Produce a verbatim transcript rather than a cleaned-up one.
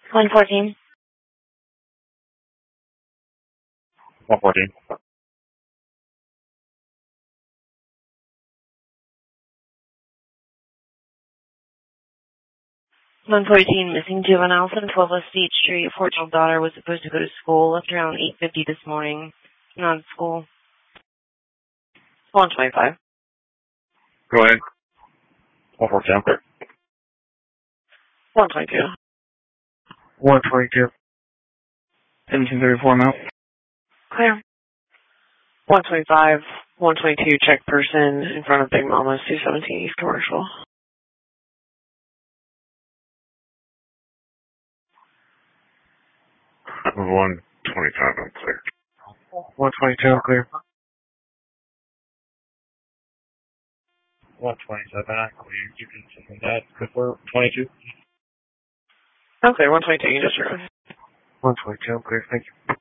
one fourteen. one fourteen. one fourteen, missing juvenile from twelve West Beach Street. fourteen-year-old daughter was supposed to go to school. Left around eight fifty this morning. Not at school. one twenty-five. Go ahead. one fourteen. one twenty-two. one twenty-two. seventeen thirty-four mount. Clear. one twenty-five. one twenty-two, check person in front of Big Mama's, two seventeen East Commercial. one twenty-five, I'm clear. one twenty-two, clear. one twenty-seven, I'm clear. You can send that. Before twenty-two. Okay, one twenty-two, you just heard. one twenty-two, clear, thank you.